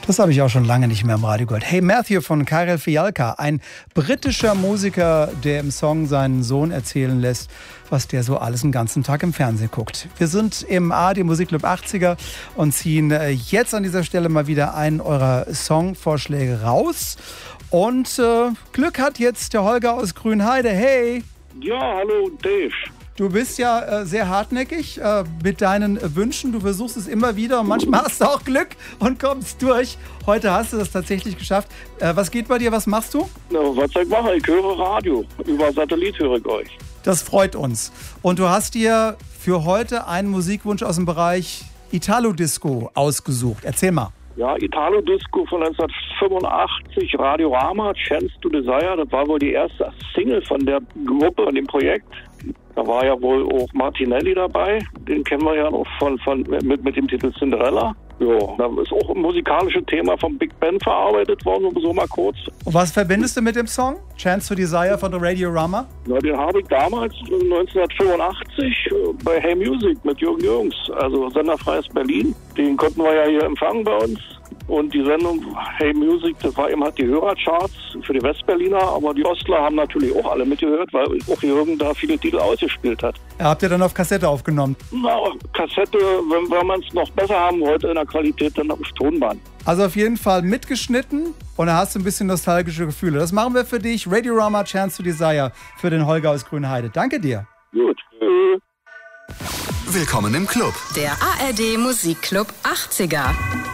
Das habe ich auch schon lange nicht mehr im Radio gehört. Hey Matthew von Karel Fialka, ein britischer Musiker, der im Song seinen Sohn erzählen lässt, was der so alles den ganzen Tag im Fernsehen guckt. Wir sind im ARD Musikclub 80er und ziehen jetzt an dieser Stelle mal wieder einen eurer Songvorschläge raus. Und Glück hat jetzt der Holger aus Grünheide. Hey! Ja, hallo Dave. Du bist ja sehr hartnäckig mit deinen Wünschen. Du versuchst es immer wieder und manchmal hast du auch Glück und kommst durch. Heute hast du das tatsächlich geschafft. Was geht bei dir? Was machst du? Na, was soll ich machen? Ich höre Radio. Über Satellit höre ich euch. Das freut uns. Und du hast dir für heute einen Musikwunsch aus dem Bereich Italo-Disco ausgesucht. Erzähl mal. Ja, Italo-Disco von 1985, Radiorama, Chance to Desire. Das war wohl die erste Single von der Gruppe, von dem Projekt. Da war ja wohl auch Martinelli dabei. Den kennen wir ja noch mit dem Titel Cinderella. Ja, da ist auch ein musikalisches Thema vom Big Band verarbeitet worden, so mal kurz. Und was verbindest du mit dem Song? Chance to Desire von der Radiorama? Na, den habe ich damals 1985 bei Hey Music mit Jürgen Jürgens, also Senderfreies Berlin. Den konnten wir ja hier empfangen bei uns. Und die Sendung Hey Music, das war eben halt die Hörercharts für die Westberliner, aber die Ostler haben natürlich auch alle mitgehört, weil auch Jürgen da viele Titel ausgespielt hat. Habt ihr dann auf Kassette aufgenommen? Na, Kassette, wenn man es noch besser haben wollte in der Qualität, dann auf Tonband. Also auf jeden Fall mitgeschnitten und da hast du ein bisschen nostalgische Gefühle. Das machen wir für dich. Radiorama, Chance to Desire für den Holger aus Grünheide. Danke dir. Gut. Willkommen im Club. Der ARD Musikclub 80er.